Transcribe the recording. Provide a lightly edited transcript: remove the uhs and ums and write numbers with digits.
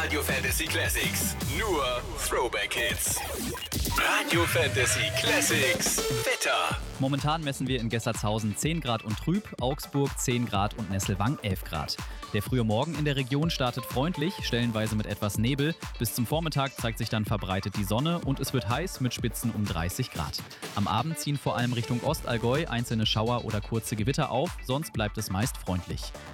Radio Fantasy Classics. Nur Throwback Hits. Radio Fantasy Classics. Wetter. Momentan messen wir in Gessertshausen 10 Grad und trüb, Augsburg 10 Grad und Nesselwang 11 Grad. Der frühe Morgen in der Region startet freundlich, stellenweise mit etwas Nebel. Bis zum Vormittag zeigt sich dann verbreitet die Sonne und es wird heiß mit Spitzen um 30 Grad. Am Abend ziehen vor allem Richtung Ostallgäu einzelne Schauer oder kurze Gewitter auf, sonst bleibt es meist freundlich.